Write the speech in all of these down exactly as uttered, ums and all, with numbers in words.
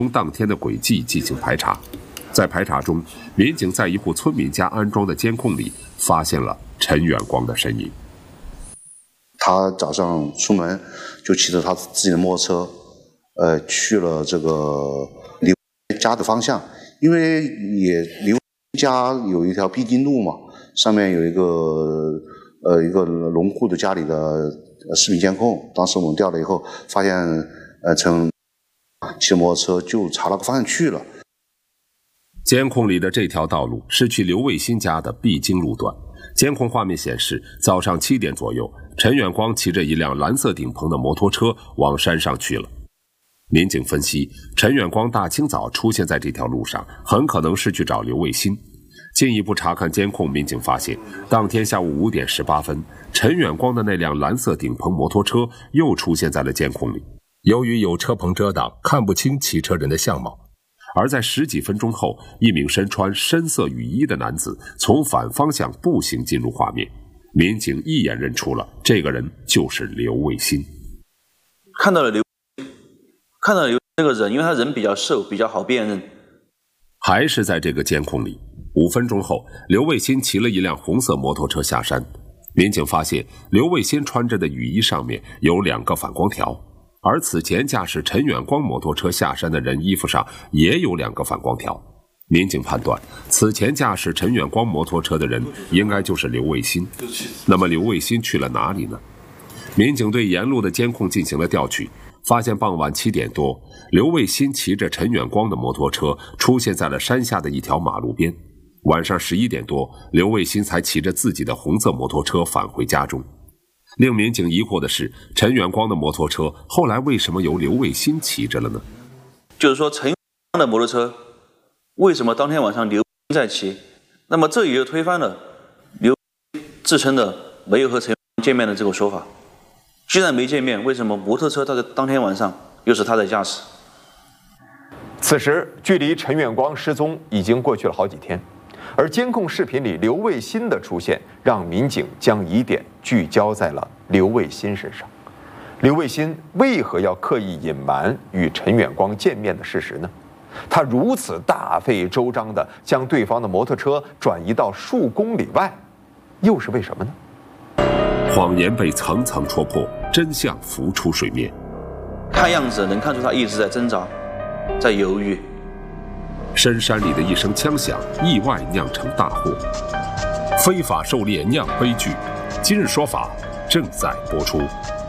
当天的轨迹进行排查。在排查中，民警在一户村民家安装的监控里发现了陈远光的身影。 他早上出门就骑着他自己的摩托车，呃，去了这个刘家的方向，因为也刘家有一条必经路嘛，上面有一个呃一个农户的家里的视频监控。当时我们调了以后，发现呃陈骑摩托车就朝那个方向去了。 监控里的这条道路是去刘卫新家的必经路段。监控画面显示，早上七点左右，陈远光骑着一辆蓝色顶棚的摩托车往山上去了。民警分析，陈远光大清早出现在这条路上，很可能是去找刘卫新。进一步查看监控，民警发现，当天下午五点十八分，陈远光的那辆蓝色顶棚摩托车又出现在了监控里。由于有车棚遮挡，看不清骑车人的相貌。而在十几分钟后，一名身穿深色雨衣的男子从反方向步行进入画面，民警一眼认出了这个人就是刘卫新。 看到了刘，看到了刘这个人，因为他人比较瘦，比较好辨认。 还是在这个监控里，五分钟后，刘卫新骑了一辆红色摩托车下山。民警发现，刘卫新穿着的雨衣上面有两个反光条。而此前驾驶陈远光摩托车下山的人衣服上也有两个反光条，民警判断，此前驾驶陈远光摩托车的人应该就是刘卫新。那么刘卫新去了哪里呢？民警对沿路的监控进行了调取，发现傍晚七点多，刘卫新骑着陈远光的摩托车出现在了山下的一条马路边。晚上十一点多，刘卫新才骑着自己的红色摩托车返回家中。令民警疑惑的是，陈远光的摩托车后来为什么由刘卫新骑着了呢？ 就是说，陈远光的摩托车为什么当天晚上刘卫新在骑？那么这也就推翻了刘自称的没有和陈远光见面的这个说法。既然没见面，为什么摩托车到当天晚上又是他在驾驶？ 此时距离陈远光失踪已经过去了好几天。而监控视频里刘卫新的出现，让民警将疑点聚焦在了刘卫新身上。刘卫新为何要刻意隐瞒与陈远光见面的事实呢？他如此大费周章地将对方的摩托车转移到数公里外，又是为什么呢？ 谎言被层层戳破，真相浮出水面。 看样子能看出他一直在挣扎，在犹豫。 深山里的一声枪响，意外酿成大祸，非法狩猎酿悲剧。今日说法正在播出。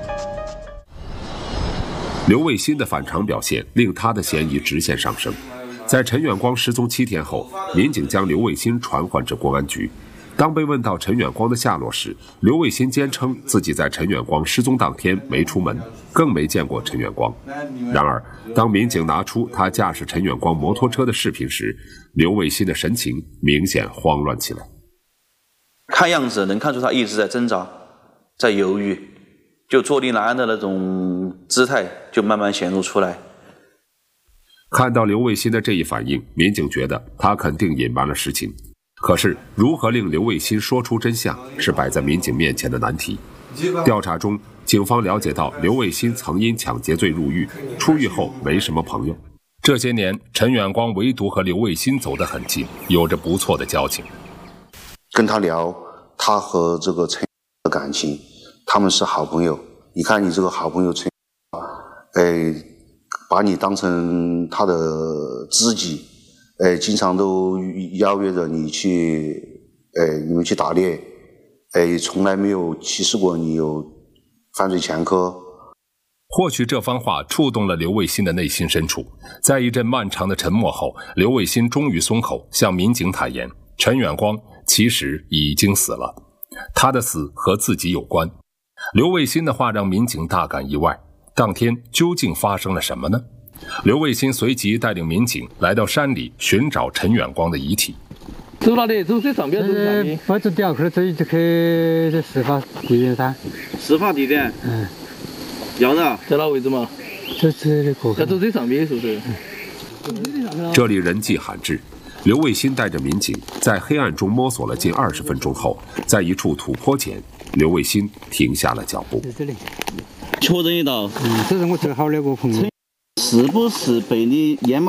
刘卫新的反常表现令他的嫌疑直线上升。在陈远光失踪七天后，民警将刘卫新传唤至公安局。当被问到陈远光的下落时，刘卫新坚称自己在陈远光失踪当天没出门，更没见过陈远光。然而，当民警拿出他驾驶陈远光摩托车的视频时，刘卫新的神情明显慌乱起来。 看样子能看出他一直在挣扎，在犹豫，就坐立难安的那种姿态就慢慢显露出来。 看到刘卫新的这一反应，民警觉得他肯定隐瞒了实情。可是，如何令刘卫新说出真相，是摆在民警面前的难题。调查中，警方了解到刘卫新曾因抢劫罪入狱，出狱后没什么朋友。这些年，陈远光唯独和刘卫新走得很近，有着不错的交情。 跟他聊他和这个陈的感情，他们是好朋友。你看你这个好朋友陈，哎，把你当成他的知己。哎，经常都邀约着你去，哎，你们去打猎，哎，从来没有提示过你有犯罪前科。 或许这番话触动了刘卫新的内心深处，在一阵漫长的沉默后，刘卫新终于松口，向民警坦言，陈远光其实已经死了，他的死和自己有关。刘卫新的话让民警大感意外，当天究竟发生了什么呢？刘卫新随即带领民警来到山里寻找陈远光的遗体。 走哪里？走最上边，走哪里？ 把这掉去，这就去这事发地点噻。 事发地点？嗯。要的，在哪位置嘛？ 这这的可。 要走最上边是不是？ 这里人迹罕至，刘卫新带着民警在黑暗中摸索了近二十分钟后，在一处土坡前，刘卫新停下了脚步。 在这里。 确认一道。 嗯，这是我最好的一个朋友。 是不是被你淹没